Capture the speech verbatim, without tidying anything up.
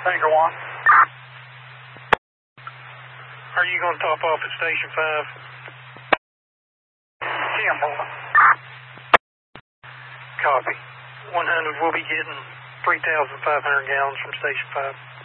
Tanker one. Are you going to top off at Station five? ten, boy. Copy. one hundred, we'll be getting three thousand five hundred gallons from Station five.